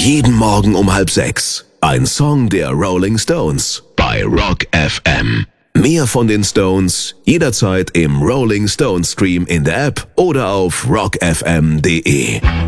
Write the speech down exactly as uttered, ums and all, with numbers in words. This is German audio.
Jeden Morgen um halb sechs. Ein Song der Rolling Stones bei Rock F M. Mehr von den Stones jederzeit im Rolling Stones Stream in der App oder auf rock f m punkt de.